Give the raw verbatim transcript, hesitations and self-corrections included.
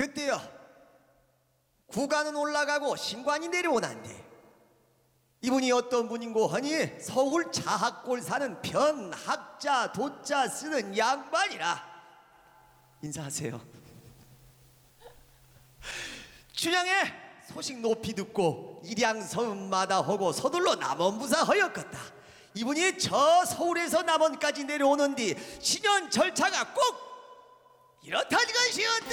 그때요 구간은 올라가고 신관이 내려오는데 이분이 어떤 분인고 하니 서울 자학골 사는 변학자 도자 쓰는 양반이라. 인사하세요. 춘향의 소식 높이 듣고 일양서음마다 하고 서둘러 남원부사 하였겠다. 이분이 저 서울에서 남원까지 내려오는 뒤 신년 절차가 꼭 이렇다는 것이었다.